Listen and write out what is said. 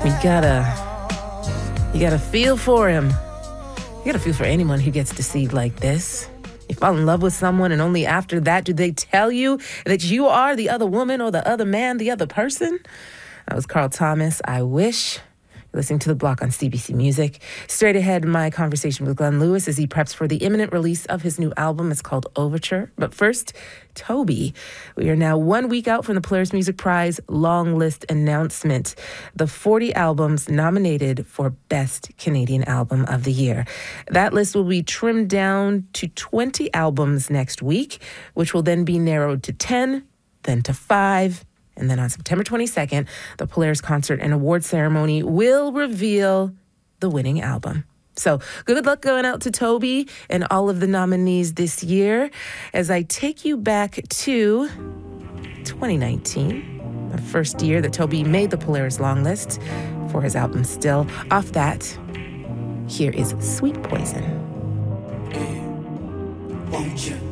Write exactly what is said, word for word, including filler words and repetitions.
You gotta, you gotta feel for him. You gotta feel for anyone who gets deceived like this. You fall in love with someone and only after that do they tell you that you are the other woman or the other man, the other person. That was Carl Thomas, I Wish. You're listening to The Block on C B C Music. Straight ahead, my conversation with Glenn Lewis as he preps for the imminent release of his new album. It's called Overture. But first, Toby. We are now one week out from the Polaris Music Prize long list announcement. The forty albums nominated for Best Canadian Album of the Year. That list will be trimmed down to twenty albums next week, which will then be narrowed to ten, then to five. And then on September twenty-second, the Polaris Concert and Award Ceremony will reveal the winning album. So good luck going out to Toby and all of the nominees this year as I take you back to twenty nineteen, the first year that Toby made the Polaris long list for his album Still. Off that, here is Sweet Poison. Won't you